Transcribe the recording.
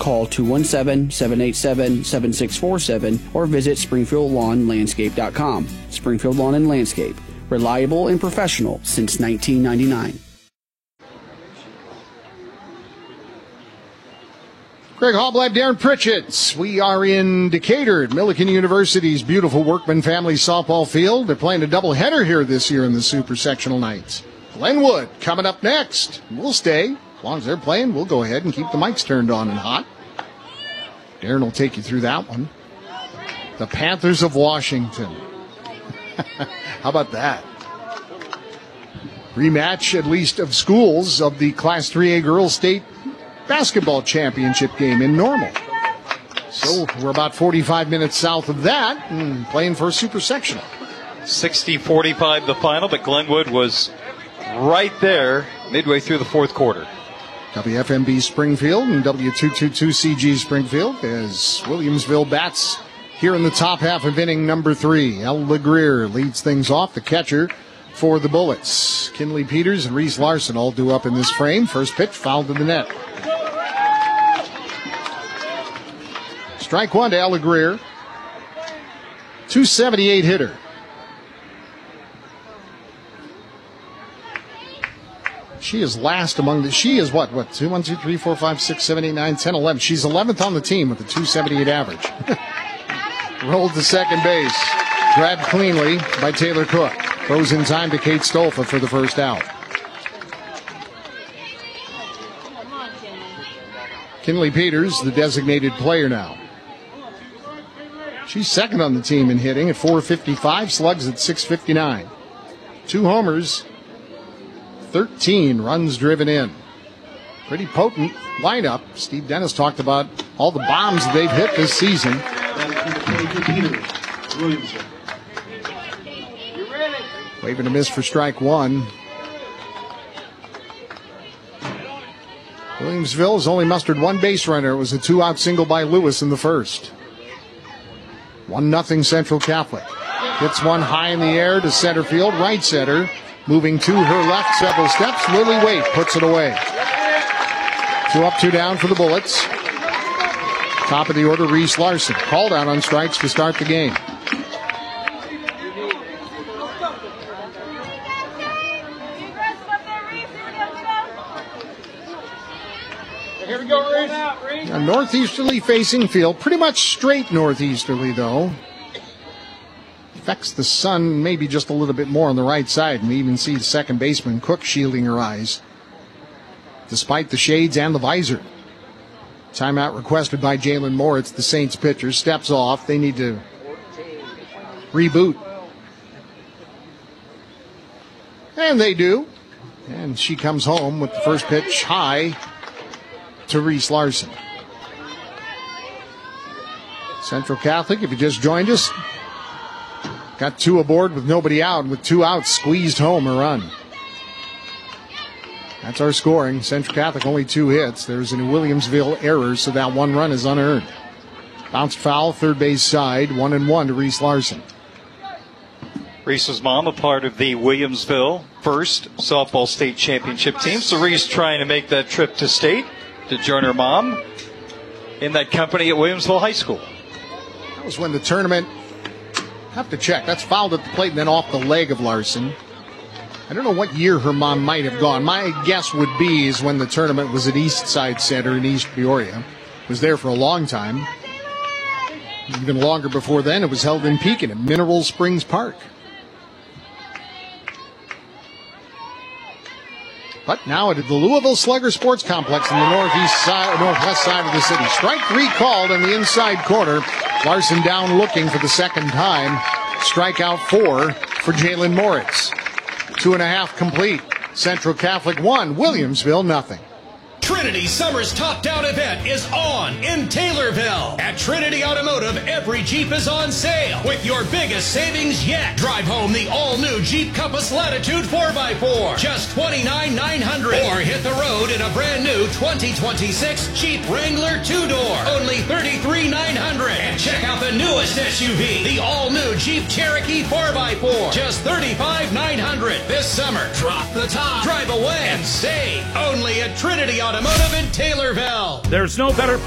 call 217-787-7647 or visit SpringfieldLawnLandscape.com. Springfield Lawn and Landscape. Reliable and professional since 1999. Greg Hoblack, Darren Pritchett. We are in Decatur at Millikan University's beautiful Workman Family Softball Field. They're playing a doubleheader here this year in the Super Sectional Nights. Glenwood coming up next. We'll stay. As long as they're playing, we'll go ahead and keep the mics turned on and hot. Darren will take you through that one. The Panthers of Washington. How about that? Rematch, at least of schools, of the Class 3A Girls State Basketball Championship game in Normal. So we're about 45 minutes south of that and playing for a Super Sectional. 60-45 the final, but Glenwood was right there midway through the fourth quarter. WFMB Springfield and W222CG Springfield as Williamsville bats here in the top half of inning number 3. El LeGrier leads things off, the catcher for the Bullets. Kinley Peters and Reese Larson all due up in this frame. First pitch fouled to the net. Strike one to El LeGrier. 278 hitter. She is last among the. She is what? 2, 1, 2, 3, 4, 5, 6, 7, 8, 9, 10, 11. She's 11th on the team with a 278 average. Rolled to second base. Grabbed cleanly by Taylor Cook. Throws in time to Kate Stolfa for the first out. Kinley Peters, the designated player now. She's second on the team in hitting at 455, slugs at 659. 2 homers, 13 runs driven in. Pretty potent lineup. Steve Dennis talked about all the bombs they've hit this season. Waving a miss for strike one. Williamsville has only mustered 1 base runner. It was a 2-out single by Lewis in the first. 1-0 Central Catholic. Hits one high in the air to center field, right center. Moving to her left several steps. Lily Waite puts it away. 2 up, 2 down for the Bullets. Top of the order, Reese Larson. Called out on strikes to start the game. Here we go, Reese. A northeasterly facing field. Pretty much straight northeasterly, though. Affects the sun maybe just a little bit more on the right side. And we even see the second baseman, Cook, shielding her eyes. Despite the shades and the visor. Timeout requested by Jalen Moritz, the Saints pitcher. Steps off. They need to reboot. And they do. And she comes home with the first pitch high to Reese Larson. Central Catholic, if you just joined us, got 2 aboard with nobody out, and with 2 outs, squeezed home a run. That's our scoring. Central Catholic only 2 hits. There's a Williamsville error, so that 1 run is unearned. Bounced foul, third base side, 1-1 to Reese Larson. Reese's mom, a part of the Williamsville first softball state championship team. So Reese trying to make that trip to state to join her mom in that company at Williamsville High School. That was when the tournament, have to check, that's fouled at the plate and then off the leg of Larson. I don't know what year her mom might have gone. My guess would be is when the tournament was at Eastside Center in East Peoria. Was there for a long time. Even longer before then, it was held in Pekin at Mineral Springs Park. But now at the Louisville Slugger Sports Complex in the northwest side of the city. Strike 3 called in the inside corner. Larson down looking for the second time. Strikeout 4 for Jalen Moritz. 2.5 complete. Central Catholic 1, Williamsville nothing. Trinity Summer's Top Down event is on in Taylorville. At Trinity Automotive, every Jeep is on sale with your biggest savings yet. Drive home the all-new Jeep Compass Latitude 4x4, just $29,900. Or hit the road in a brand-new 2026 Jeep Wrangler 2-door, only $33,900. And check out the newest SUV, the all-new Jeep Cherokee 4x4, just $35,900. This summer, drop the top, drive away, and save. Only at Trinity Automotive in Taylorville. There's no better